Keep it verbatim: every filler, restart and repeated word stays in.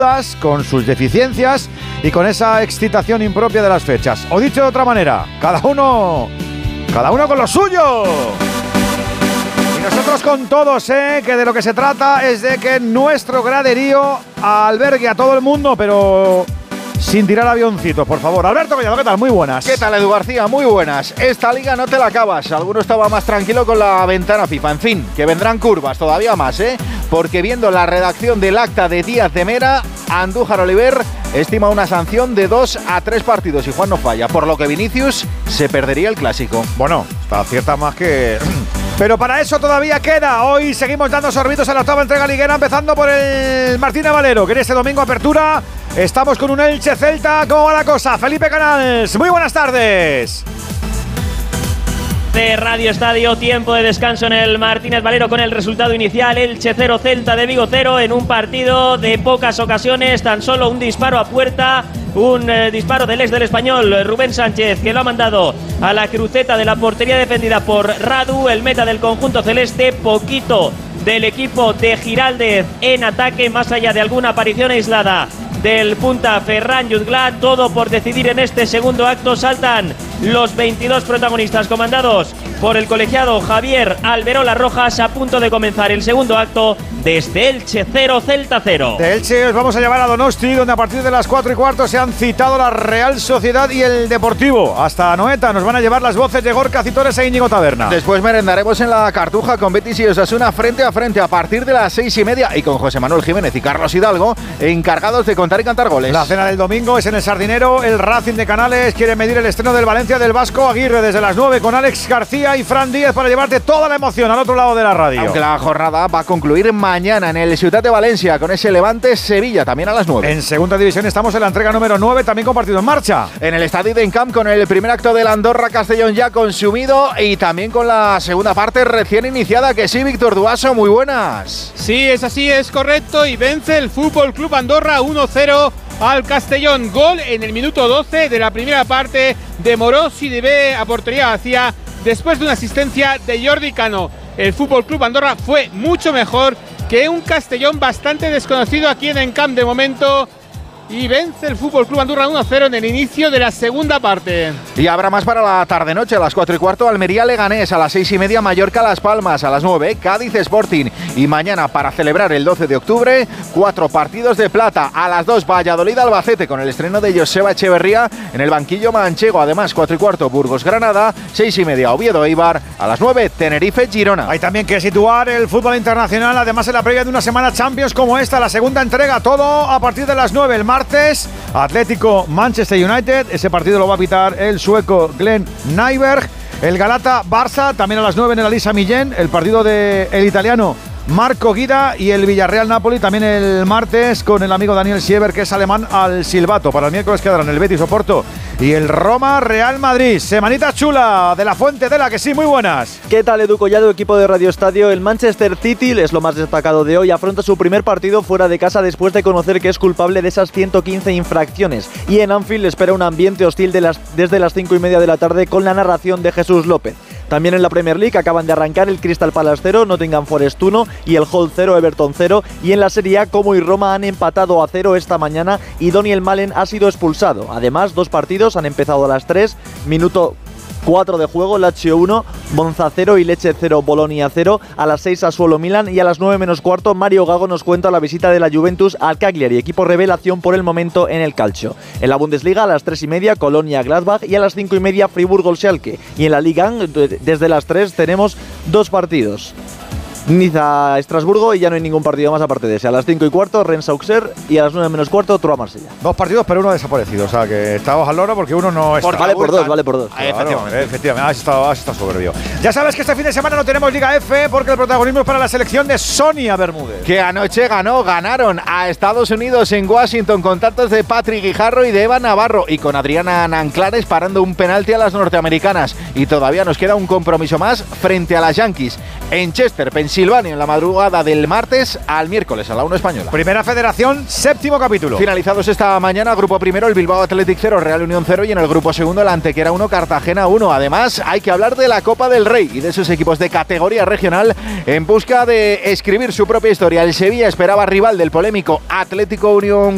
con sus deficiencias y con esa excitación impropia de las fechas. O dicho de otra manera, cada uno, cada uno con lo suyo. Y nosotros con todos, ¿eh? Que de lo que se trata es de que nuestro graderío albergue a todo el mundo, pero sin tirar avioncitos, por favor. Alberto Collado, ¿qué tal? Muy buenas. ¿Qué tal, Edu García? Muy buenas. Esta liga no te la acabas. Alguno estaba más tranquilo con la ventana FIFA. En fin, que vendrán curvas todavía más, ¿eh? Porque viendo la redacción del acta de Díaz de Mera, Andújar Oliver estima una sanción de dos a tres partidos y Juan no falla, por lo que Vinicius se perdería el clásico. Bueno, está cierta más que... Pero para eso todavía queda. Hoy seguimos dando sorbitos a la octava entrega liguera, empezando por el Martínez Valero, que en este domingo apertura estamos con un Elche Celta. ¿Cómo va la cosa? Felipe Canals, muy buenas tardes. De Radio Estadio, tiempo de descanso en el Martínez Valero con el resultado inicial, Elche cero, Celta de Vigo cero, en un partido de pocas ocasiones, tan solo un disparo a puerta, un eh, disparo del ex del Español, Rubén Sánchez, que lo ha mandado a la cruceta de la portería defendida por Radu, el meta del conjunto celeste. Poquito del equipo de Giraldez en ataque, más allá de alguna aparición aislada del punta Ferran Jutgla. Todo por decidir en este segundo acto. Saltan los veintidós protagonistas comandados por el colegiado Javier Alberola Rojas, a punto de comenzar el segundo acto desde Elche cero, Celta cero. De Elche os vamos a llevar a Donosti, donde a partir de las cuatro y cuarto se han citado la Real Sociedad y el Deportivo. Hasta Anoeta nos van a llevar las voces de Gorka Citores e Íñigo Taberna. Después merendaremos en la Cartuja con Betis y Osasuna frente a frente a partir de las seis y media, y con José Manuel Jiménez y Carlos Hidalgo encargados de contar y cantar goles. La cena del domingo es en el Sardinero. El Racing de Canales quiere medir el estreno del Valencia del Vasco Aguirre desde las nueve, con Alex García y Fran Díez para llevarte toda la emoción al otro lado de la radio. Aunque la jornada va a concluir mañana en el Ciutat de Valencia con ese Levante Sevilla también a las nueve. En segunda división estamos en la entrega número nueve, también con partido en marcha. En el estadio de Encamp, con el primer acto del Andorra Castellón ya consumido, y también con la segunda parte recién iniciada. Que sí, Víctor Duaso, muy buenas. Sí, es así, es correcto, y vence el Fútbol Club Andorra uno cero al Castellón. Gol en el minuto doce de la primera parte de Morós y de B a portería vacía, después de una asistencia de Jordi Cano. El Fútbol Club Andorra fue mucho mejor que un Castellón bastante desconocido aquí en Encamp de momento, y vence el Fútbol Club Andorra uno cero en el inicio de la segunda parte. Y habrá más para la tarde-noche. A las cuatro y cuarto Almería Leganés, a las seis y media Mallorca Las Palmas, a las nueve Cádiz Sporting, y mañana, para celebrar el doce de octubre, cuatro partidos de plata. A las dos Valladolid Albacete, con el estreno de Joseba Echeverría en el banquillo manchego. Además, cuatro y cuarto Burgos Granada, seis y media Oviedo Eibar, a las nueve Tenerife Girona. Hay también que situar el fútbol internacional, además en la previa de una semana Champions como esta, la segunda entrega, todo a partir de las nueve. El martes Atlético Manchester United, ese partido lo va a pitar el sueco Glenn Nyberg. El Galata Barça, también a las nueve en el Alisa Millén, el partido del italiano Marco Guida, y el Villarreal Napoli también el martes con el amigo Daniel Sieber, que es alemán, al silbato. Para el miércoles quedarán el Betis Oporto y el Roma Real Madrid. Semanita chula de la Fuente de la que sí, muy buenas. ¿Qué tal, Edu Collado, equipo de Radio Estadio? El Manchester City es lo más destacado de hoy. Afronta su primer partido fuera de casa después de conocer que es culpable de esas ciento quince infracciones. Y en Anfield espera un ambiente hostil de las, desde las cinco y media de la tarde, con la narración de Jesús López. También en la Premier League acaban de arrancar el Crystal Palace cero, Nottingham Forest uno y el Hull cero, Everton cero. Y en la Serie A, Como y Roma han empatado a cero esta mañana y Daniel Malen ha sido expulsado. Además, dos partidos han empezado a las tres, minuto cuatro de juego, Lazio uno, Monza cero y Lecce cero, Bolonia cero. A las seis Sassuolo Milan, y a las nueve menos cuarto Mario Gago nos cuenta la visita de la Juventus al Cagliari, equipo revelación por el momento en el calcio. En la Bundesliga, a las tres y media Colonia Gladbach, y a las cinco y media Friburgo Schalke. Y en la Liga, desde las tres tenemos dos partidos: Niza Estrasburgo, y ya no hay ningún partido más aparte de ese. A las cinco y cuarto Rennes Auxerre, y a las nueve menos cuarto Troyes Marsella. Dos partidos, pero uno desaparecido. O sea que estamos al loro porque uno no está. Por, vale por dos, vale por dos. Claro, efectivamente, efectivamente. Has estado, has estado soberbio. Ya sabes que este fin de semana no tenemos Liga F, porque el protagonismo es para la selección de Sonia Bermúdez, que anoche ganó, ganaron a Estados Unidos en Washington, con tantos de Patrick Guijarro y de Eva Navarro, y con Adriana Nanclares parando un penalti a las norteamericanas. Y todavía nos queda un compromiso más frente a las Yankees en Chester, Pensilvania, en la madrugada del martes al miércoles a la una española. Primera Federación, séptimo capítulo. Finalizados esta mañana, grupo primero el Bilbao Athletic cero, Real Unión cero, y en el grupo segundo el Antequera uno, Cartagena uno. Además, hay que hablar de la Copa del Rey y de esos equipos de categoría regional en busca de escribir su propia historia. El Sevilla esperaba rival del polémico Atlético Unión